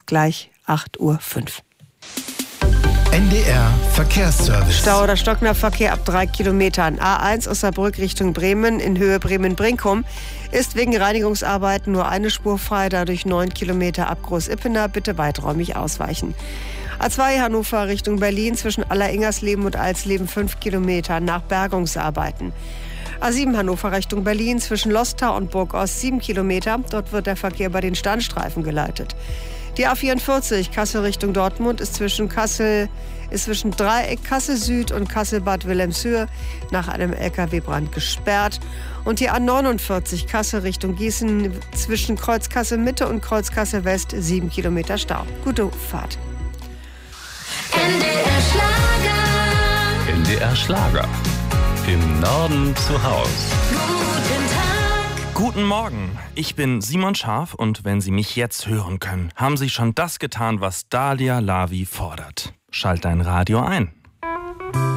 gleich 8:05 Uhr. NDR Verkehrsservice. Stau oder stockender Verkehr ab 3 Kilometern. A1 Osnabrück Richtung Bremen in Höhe Bremen-Brinkum ist wegen Reinigungsarbeiten nur eine Spur frei, dadurch 9 Kilometer ab Groß-Ippener. Bitte weiträumig ausweichen. A2 Hannover Richtung Berlin zwischen Aller-Ingersleben und Alsleben 5 Kilometer nach Bergungsarbeiten. A7 Hannover Richtung Berlin zwischen Lostar und Burgost 7 Kilometer. Dort wird der Verkehr bei den Standstreifen geleitet. Die A44 Kassel Richtung Dortmund ist zwischen Dreieck Kassel Süd und Kassel-Bad Wilhelmshöhe nach einem LKW-Brand gesperrt. Und die A49 Kassel Richtung Gießen zwischen Kreuz Kassel Mitte und Kreuz Kassel West 7 Kilometer Stau. Gute Fahrt. NDR Schlager. NDR Schlager. Im Norden zu Haus. Guten Tag. Guten Morgen, ich bin Simon Scharf und wenn Sie mich jetzt hören können, haben Sie schon das getan, was Dalia Lavi fordert. Schalt dein Radio ein.